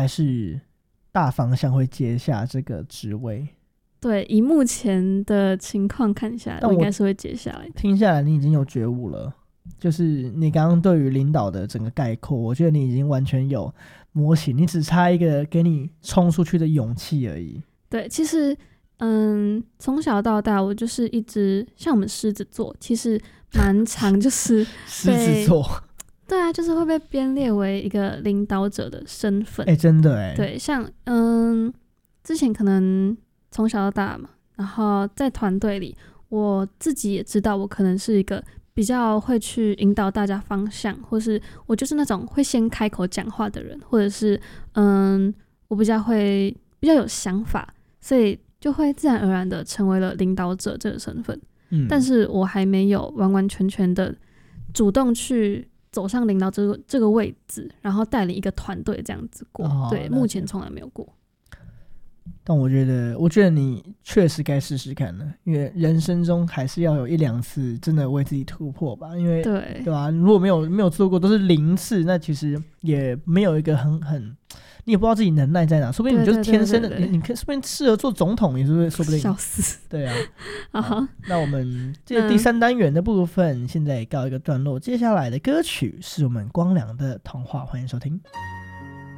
还是大方向会接下这个职位？ 对，以目前的情况看下来，我应该是会接下来的。 听下来你已经有觉悟了，就是你刚刚对于领导的整个概括，我觉得你已经完全有模型，你只差一个给你冲出去的勇气而已。 对，其实从小到大我就是一直像我们狮子座，其实蛮常就是狮子座， 对啊，就是会被编列为一个领导者的身份。 真的对，像之前可能从小到大嘛，然后在团队里，我自己也知道我可能是一个比较会去引导大家方向，或是我就是那种会先开口讲话的人，或者是我比较有想法，所以就会自然而然的成为了领导者这个身份。但是我还没有完完全全的主动去走上领导这个位置，然后带领一个团队这样子过。对，目前从来没有过。 但我觉得你确实该试试看了，因为人生中还是要有一两次真的为自己突破吧，因为对吧？如果没有做过，都是0次，那其实也没有一个很你也不知道自己能耐在哪，说不定你就是天生的，你说不定适合做总统，也是不是？说不定。笑死。 对啊。好，那我们这第3单元的部分现在告一个段落，接下来的歌曲是我们光良的童话，欢迎收听。